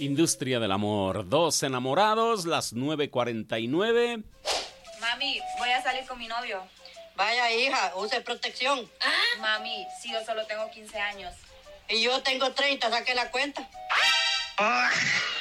Industria del amor. Dos enamorados, las 9:49. Mami, voy a salir con mi novio. Vaya, hija, use protección. Mami, si yo solo tengo 15 años. Y yo tengo 30, saque la cuenta.